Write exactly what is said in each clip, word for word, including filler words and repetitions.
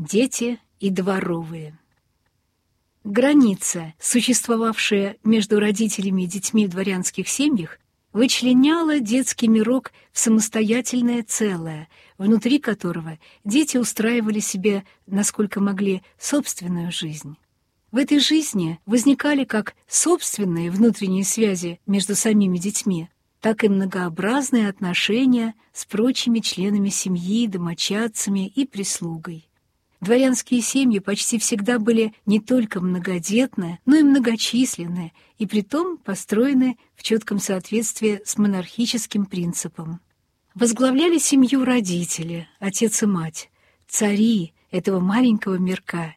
Дети и дворовые. Граница, существовавшая между родителями и детьми в дворянских семьях, вычленяла детский мирок в самостоятельное целое, внутри которого дети устраивали себе, насколько могли, собственную жизнь. В этой жизни возникали как собственные внутренние связи между самими детьми, так и многообразные отношения с прочими членами семьи, домочадцами и прислугой. Дворянские семьи почти всегда были не только многодетны, но и многочисленны, и притом построены в четком соответствии с монархическим принципом. Возглавляли семью родители, отец и мать, цари этого маленького мирка.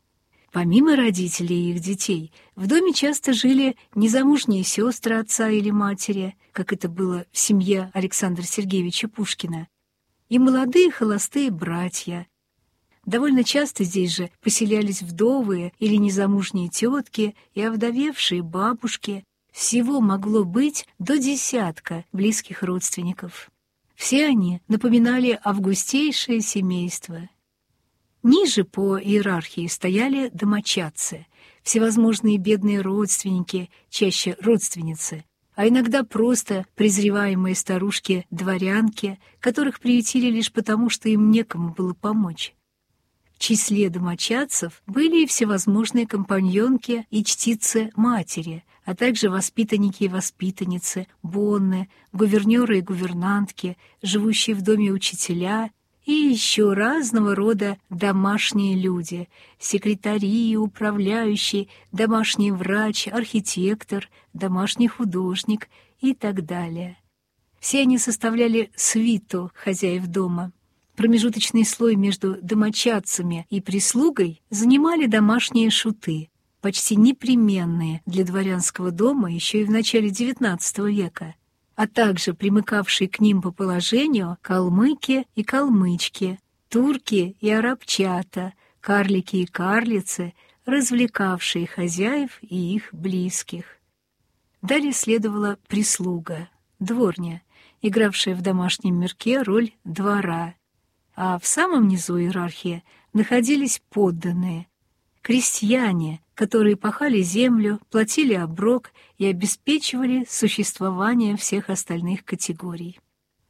Помимо родителей и их детей, в доме часто жили незамужние сестры отца или матери, как это было в семье Александра Сергеевича Пушкина, и молодые холостые братья. Довольно часто здесь же поселялись вдовые или незамужние тетки и овдовевшие бабушки. Всего могло быть до десятка близких родственников. Все они напоминали августейшее семейство. Ниже по иерархии стояли домочадцы, всевозможные бедные родственники, чаще родственницы, а иногда просто презреваемые старушки-дворянки, которых приютили лишь потому, что им некому было помочь. В числе домочадцев были и всевозможные компаньонки и чтицы матери, а также воспитанники и воспитанницы, бонны, гувернеры и гувернантки, живущие в доме учителя и еще разного рода домашние люди, секретари, управляющий, домашний врач, архитектор, домашний художник и так далее. Все они составляли свиту хозяев дома. Промежуточный слой между домочадцами и прислугой занимали домашние шуты, почти непременные для дворянского дома еще и в начале девятнадцатого века, а также примыкавшие к ним по положению калмыки и калмычки, турки и арабчата, карлики и карлицы, развлекавшие хозяев и их близких. Далее следовала прислуга, дворня, игравшая в домашнем мирке роль двора, а в самом низу иерархии находились подданные, крестьяне, которые пахали землю, платили оброк и обеспечивали существование всех остальных категорий.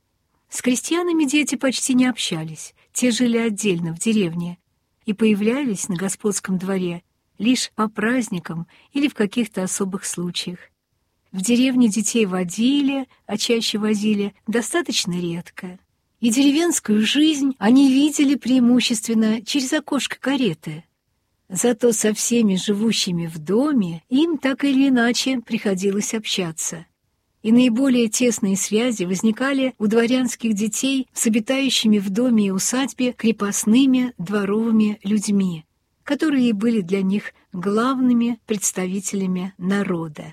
С крестьянами дети почти не общались, те жили отдельно в деревне и появлялись на господском дворе лишь по праздникам или в каких-то особых случаях. В деревне детей водили, а чаще возили, достаточно редко. И деревенскую жизнь они видели преимущественно через окошко кареты. Зато со всеми живущими в доме им так или иначе приходилось общаться. И наиболее тесные связи возникали у дворянских детей с обитающими в доме и усадьбе крепостными дворовыми людьми, которые были для них главными представителями народа.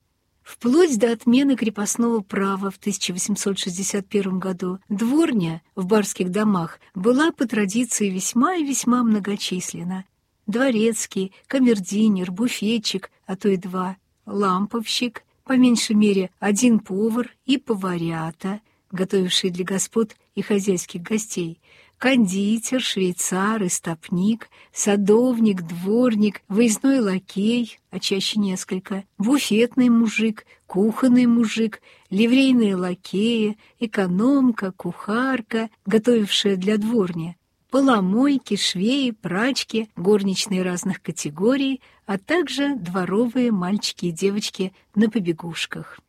Вплоть до отмены крепостного права в тысяча восемьсот шестьдесят первом году дворня в барских домах была по традиции весьма и весьма многочисленна. Дворецкий, камердинер, буфетчик, а то и два, ламповщик, по меньшей мере один повар и поварята, готовившие для господ и хозяйских гостей, кондитер, швейцар, истопник, садовник, дворник, выездной лакей, а чаще несколько, буфетный мужик, кухонный мужик, ливрейные лакеи, экономка, кухарка, готовившая для дворни, поломойки, швеи, прачки, горничные разных категорий, а также дворовые мальчики и девочки на побегушках.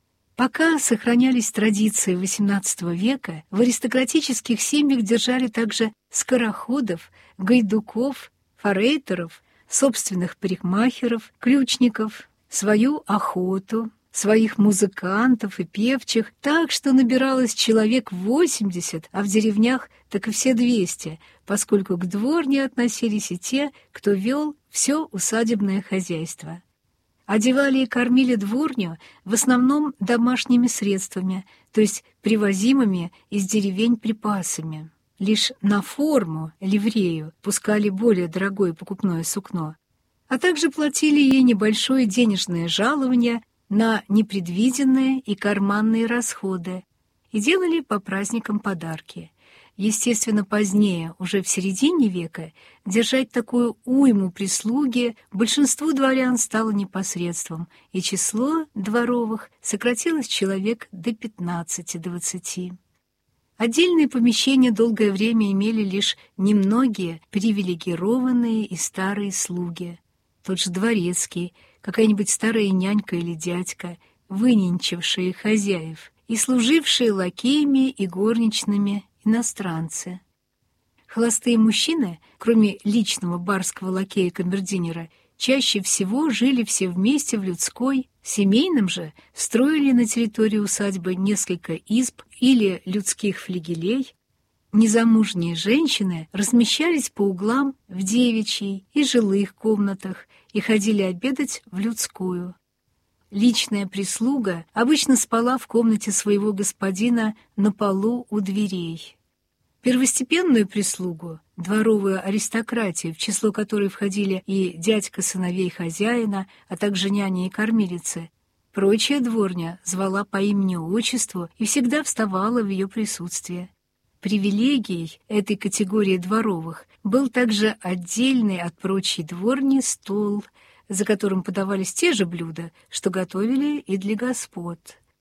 Пока сохранялись традиции восемнадцатого века, в аристократических семьях держали также скороходов, гайдуков, форейтеров, собственных парикмахеров, ключников, свою охоту, своих музыкантов и певчих, так что набиралось человек восемьдесят, а в деревнях так и все двести, поскольку к дворне относились и те, кто вел все усадебное хозяйство. Одевали и кормили дворню в основном домашними средствами, то есть привозимыми из деревень припасами. Лишь на форму, ливрею, пускали более дорогое покупное сукно, а также платили ей небольшое денежное жалование на непредвиденные и карманные расходы и делали по праздникам подарки. естественно, позднее, уже в середине века, держать такую уйму прислуги большинству дворян стало непосредством, и число дворовых сократилось человек до пятнадцати-двадцати. Отдельные помещения долгое время имели лишь немногие привилегированные и старые слуги. Тот же дворецкий, какая-нибудь старая нянька или дядька, выненчившие хозяев, и служившие лакеями и горничными иностранцы. Холостые мужчины, кроме личного барского лакея-камердинера, чаще всего жили все вместе в людской, семейным же строили на территории усадьбы несколько изб или людских флигелей. Незамужние женщины размещались по углам в девичьей и жилых комнатах и ходили обедать в людскую. Личная прислуга обычно спала в комнате своего господина на полу у дверей. Первостепенную прислугу, дворовую аристократию, в число которой входили и дядька сыновей хозяина, а также няни и кормилицы, прочая дворня звала по имени-отчеству и всегда вставала в ее присутствии. Привилегией этой категории дворовых был также отдельный от прочей дворни стол, за которым подавались те же блюда, что готовили и для господ.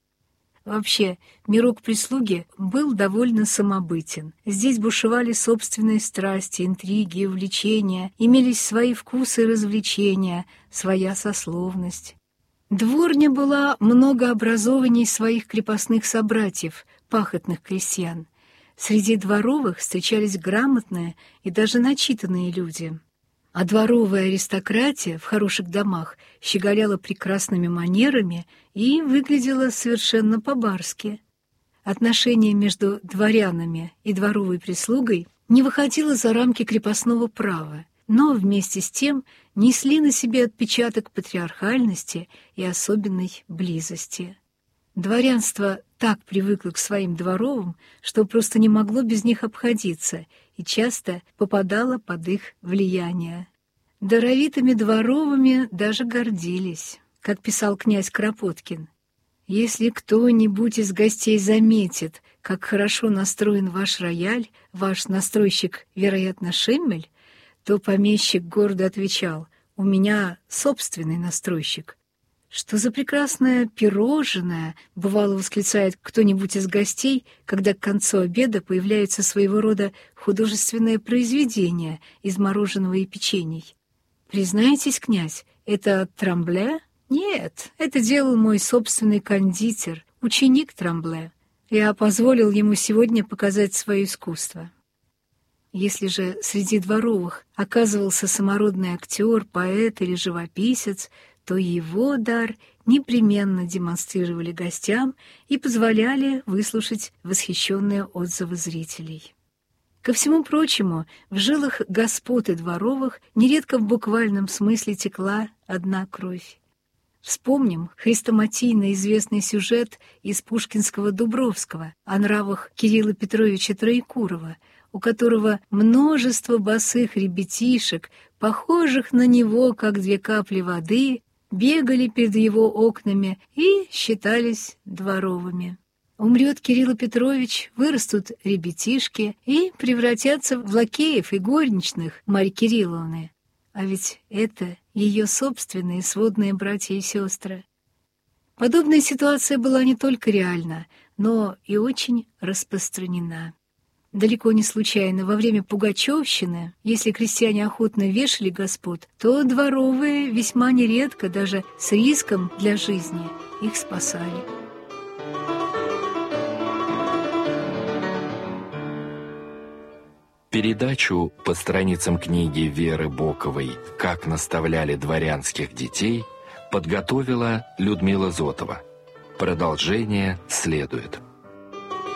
Вообще, мирок прислуги был довольно самобытен. Здесь бушевали собственные страсти, интриги и увлечения, имелись свои вкусы и развлечения, своя сословность. Дворня была многообразованней своих крепостных собратьев, пахотных крестьян. Среди дворовых встречались грамотные и даже начитанные люди. А дворовая аристократия в хороших домах щеголяла прекрасными манерами и выглядела совершенно по-барски. Отношение между дворянами и дворовой прислугой не выходило за рамки крепостного права, но вместе с тем несли на себе отпечаток патриархальности и особенной близости. Дворянство так привыкло к своим дворовым, что просто не могло без них обходиться и часто попадало под их влияние. Даровитыми дворовыми даже гордились, как писал князь Кропоткин. «Если кто-нибудь из гостей заметит, как хорошо настроен ваш рояль, ваш настройщик, вероятно, Шеммель, то помещик гордо отвечал: «У меня собственный настройщик». «Что за прекрасное пирожное!» — бывало восклицает кто-нибудь из гостей, когда к концу обеда появляются своего рода художественные произведения из мороженого и печений. «Признайтесь, князь, это Трамбле?» «Нет, это делал мой собственный кондитер, ученик Трамбле. Я позволил ему сегодня показать свое искусство». Если же среди дворовых оказывался самородный актер, поэт или живописец, то его дар непременно демонстрировали гостям и позволяли выслушать восхищенные отзывы зрителей. Ко всему прочему, в жилах господ и дворовых нередко в буквальном смысле текла одна кровь. Вспомним хрестоматийно известный сюжет из пушкинского Дубровского о нравах Кирилла Петровича Троекурова, у которого множество босых ребятишек, похожих на него, как две капли воды, бегали перед его окнами и считались дворовыми. Умрет Кирилл Петрович, вырастут ребятишки и превратятся в лакеев и горничных Марьи Кирилловны. А ведь это ее собственные сводные братья и сестры. Подобная ситуация была не только реальна, но и очень распространена. Далеко не случайно во время пугачевщины, если крестьяне охотно вешали господ, то дворовые весьма нередко, даже с риском для жизни, их спасали. Передачу по страницам книги Веры Боковой «Как наставляли дворянских детей» подготовила Людмила Зотова. Продолжение следует.